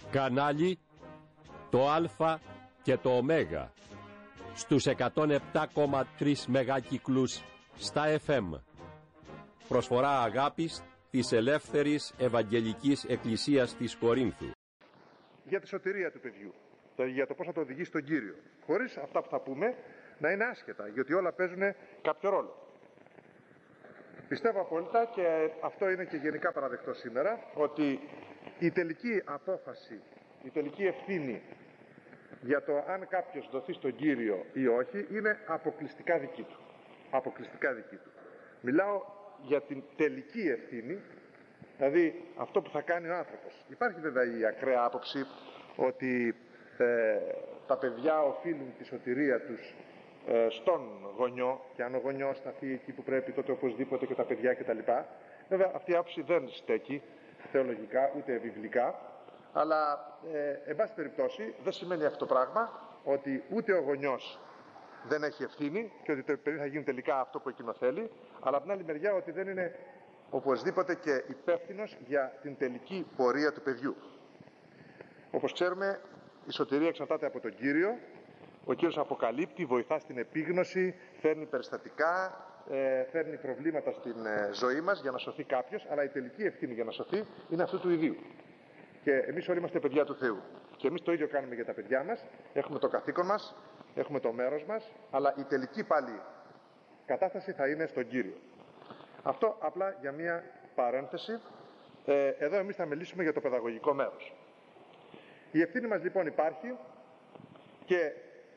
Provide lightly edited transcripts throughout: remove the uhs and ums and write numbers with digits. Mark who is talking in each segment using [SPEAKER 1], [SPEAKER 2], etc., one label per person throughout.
[SPEAKER 1] Κανάλι το Α και το Ω στους 107,3 μεγάκυκλους στα FM. Προσφορά αγάπης της Ελεύθερης Ευαγγελικής Εκκλησίας της Κορίνθου.
[SPEAKER 2] Για τη σωτηρία του παιδιού, για το πώς θα το οδηγήσει στον Κύριο, χωρίς αυτά που θα πούμε να είναι άσχετα, γιατί όλα παίζουν κάποιο ρόλο. Πιστεύω απόλυτα, και αυτό είναι και γενικά παραδεκτό σήμερα, ότι η τελική απόφαση, η τελική ευθύνη για το αν κάποιος δοθεί στον Κύριο ή όχι είναι αποκλειστικά δική του. Αποκλειστικά δική του. Μιλάω για την τελική ευθύνη, δηλαδή αυτό που θα κάνει ο άνθρωπος. Υπάρχει βέβαια η ακραία άποψη ότι τα παιδιά οφείλουν τη σωτηρία τους στον γονιό, και αν ο γονιός σταθεί εκεί που πρέπει, τότε οπωσδήποτε και τα παιδιά κτλ. Βέβαια αυτή η άποψη δεν στέκει θεολογικά ούτε βιβλικά, αλλά εν πάση περιπτώσει δεν σημαίνει αυτό το πράγμα ότι ούτε ο γονιός δεν έχει ευθύνη και ότι το παιδί θα γίνει τελικά αυτό που εκείνο θέλει, αλλά από την άλλη μεριά ότι δεν είναι οπωσδήποτε και υπεύθυνος για την τελική πορεία του παιδιού. Όπως ξέρουμε, η σωτηρία εξαρτάται από τον Κύριο. Ο Κύριος αποκαλύπτει, βοηθά στην επίγνωση, φέρνει περιστατικά, φέρνει προβλήματα στην ζωή μας για να σωθεί κάποιος, αλλά η τελική ευθύνη για να σωθεί είναι αυτού του ιδίου. Και εμείς όλοι είμαστε παιδιά του Θεού. Και εμείς το ίδιο κάνουμε για τα παιδιά μας. Έχουμε το καθήκον μας, έχουμε το μέρος μας, αλλά η τελική πάλι κατάσταση θα είναι στον Κύριο. Αυτό απλά για μία παρένθεση. Εδώ εμείς θα μιλήσουμε για το παιδαγωγικό μέρος. Η ευθύνη μας λοιπόν υπάρχει και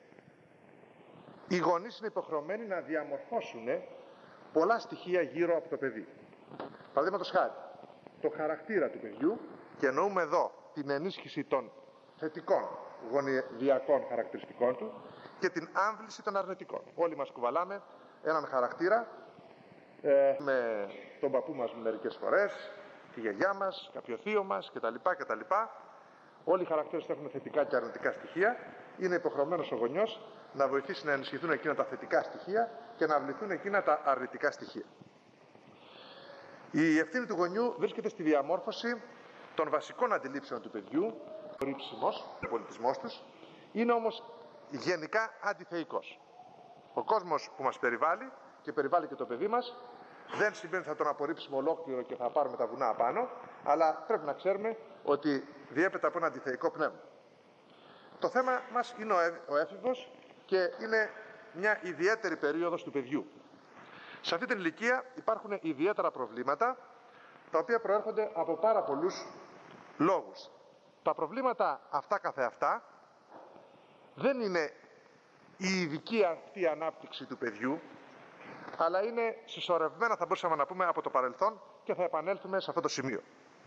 [SPEAKER 2] οι γονείς είναι υποχρεωμένοι να διαμορφώσουν πολλά στοιχεία γύρω από το παιδί. Παραδείγματος χάρη, το χαρακτήρα του παιδιού, και εννοούμε εδώ την ενίσχυση των θετικών γονιδιακών χαρακτηριστικών του και την άμβληση των αρνητικών. Όλοι μας κουβαλάμε έναν χαρακτήρα, με τον παππού μας μερικές φορές, τη γιαγιά μας, κάποιο θείο μας κτλ. Όλοι οι χαρακτήρες έχουν θετικά και αρνητικά στοιχεία. Είναι υποχρεωμένος ο γονιός να βοηθήσει να ενισχυθούν εκείνα τα θετικά στοιχεία και να αυληθούν εκείνα τα αρνητικά στοιχεία. Η ευθύνη του γονιού βρίσκεται στη διαμόρφωση των βασικών αντιλήψεων του παιδιού. Ο πολιτισμός τους είναι όμως γενικά αντιθεϊκός. Ο κόσμος που μας περιβάλλει και περιβάλλει και το παιδί μας δεν σημαίνει ότι θα τον απορρίψουμε ολόκληρο και θα πάρουμε τα βουνά απάνω, αλλά πρέπει να ξέρουμε ότι διέπεται από ένα αντιθεϊκό πνεύμα. Το θέμα μας είναι ο έφηβος και είναι μια ιδιαίτερη περίοδος του παιδιού. Σε αυτή την ηλικία υπάρχουν ιδιαίτερα προβλήματα, τα οποία προέρχονται από πάρα πολλούς λόγους. Τα προβλήματα αυτά καθεαυτά δεν είναι η ειδική αυτή ανάπτυξη του παιδιού, αλλά είναι συσσωρευμένα, θα μπορούσαμε να πούμε, από το παρελθόν, και θα επανέλθουμε σε αυτό το σημείο.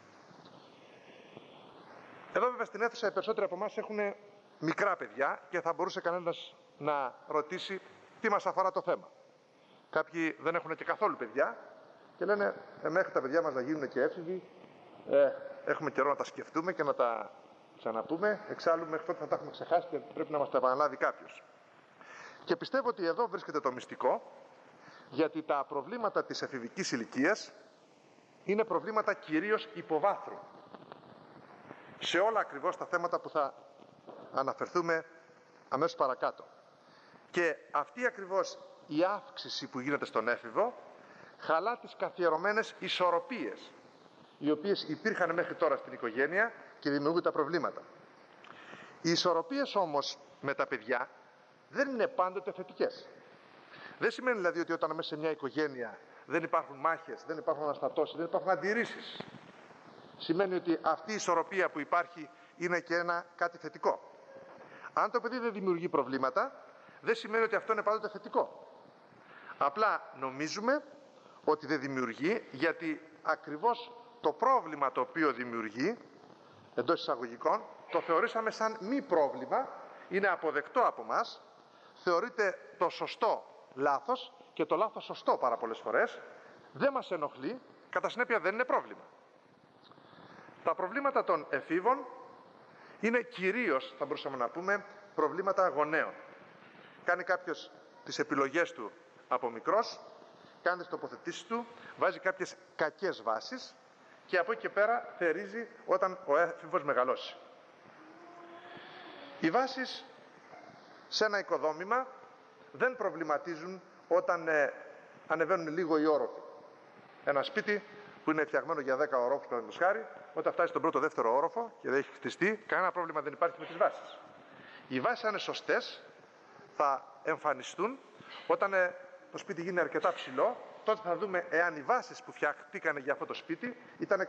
[SPEAKER 2] Εδώ βέβαια στην αίθουσα οι περισσότεροι από εμάς έχουν μικρά παιδιά και θα μπορούσε κανένας να ρωτήσει τι μας αφορά το θέμα. Κάποιοι δεν έχουν και καθόλου παιδιά και λένε μέχρι τα παιδιά μας να γίνουν και έφηβοι, έχουμε καιρό να τα σκεφτούμε και να τα ξαναπούμε. Εξάλλου μέχρι τότε θα τα έχουμε ξεχάσει και πρέπει να μας τα επαναλάβει κάποιος. Και πιστεύω ότι εδώ βρίσκεται το μυστικό, γιατί τα προβλήματα της εφηβικής ηλικίας είναι προβλήματα κυρίως υποβάθρου σε όλα ακριβώς τα θέματα που θα αναφερθούμε αμέσως παρακάτω. Και αυτή ακριβώς η αύξηση που γίνεται στον έφηβο χαλά τις καθιερωμένες ισορροπίες οι οποίες υπήρχαν μέχρι τώρα στην οικογένεια και δημιουργούν τα προβλήματα. Οι ισορροπίες όμως με τα παιδιά δεν είναι πάντοτε θετικές. Δεν σημαίνει δηλαδή ότι όταν μέσα σε μια οικογένεια δεν υπάρχουν μάχες, δεν υπάρχουν αναστατώσεις, δεν υπάρχουν αντιρρήσεις. Σημαίνει ότι αυτή η ισορροπία που υπάρχει είναι και κάτι θετικό. Αν το παιδί δεν δημιουργεί προβλήματα, δεν σημαίνει ότι αυτό είναι πάντοτε θετικό. Απλά νομίζουμε ότι δεν δημιουργεί, γιατί ακριβώς το πρόβλημα το οποίο δημιουργεί, εντός εισαγωγικών, το θεωρήσαμε σαν μη πρόβλημα, είναι αποδεκτό από μας, θεωρείται το σωστό λάθος και το λάθος σωστό πάρα πολλές φορές, δεν μας ενοχλεί, κατά συνέπεια δεν είναι πρόβλημα. Τα προβλήματα των εφήβων είναι κυρίως, θα μπορούσαμε να πούμε, προβλήματα γονέων. Κάνει κάποιος τις επιλογές του από μικρός, κάνει τις τοποθετήσεις του, βάζει κάποιες κακές βάσεις και από εκεί και πέρα θερίζει όταν ο έφηβος μεγαλώσει. Οι βάσεις σε ένα οικοδόμημα δεν προβληματίζουν όταν ανεβαίνουν λίγο οι όροφοι. Ένα σπίτι που είναι φτιαγμένο για 10 ορόφους, παραδείγματος χάρη, όταν φτάσει στον πρώτο-δεύτερο όροφο και δεν έχει χτιστεί, κανένα πρόβλημα δεν υπάρχει με τις βάσεις. Οι βάσεις, αν είναι σωστές, θα εμφανιστούν όταν το σπίτι γίνει αρκετά ψηλό. Τότε θα δούμε εάν οι βάσεις που φτιαχτήκανε για αυτό το σπίτι ήταν